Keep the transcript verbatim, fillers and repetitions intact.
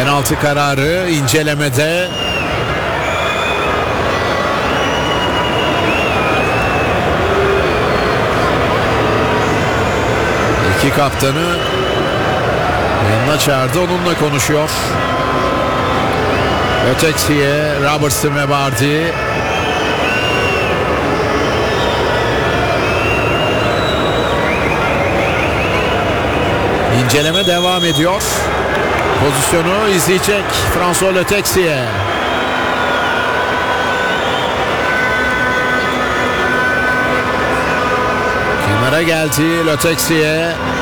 Penaltı kararı incelemede. İki kaptanı yanına çağırdı, onunla konuşuyor. Öteksiye, Robertson ve Vardy. İnceleme devam ediyor. Pozisyonu izleyecek François Le Texier. Kenara geldi Le Texier.